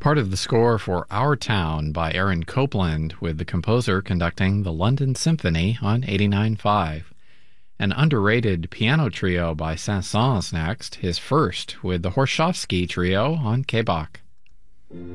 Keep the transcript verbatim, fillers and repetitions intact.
Part of the score for Our Town by Aaron Copland, with the composer conducting the London Symphony on eighty-nine point five. An underrated piano trio by Saint-Saëns next, his first with the Horshovsky Trio on K B O C.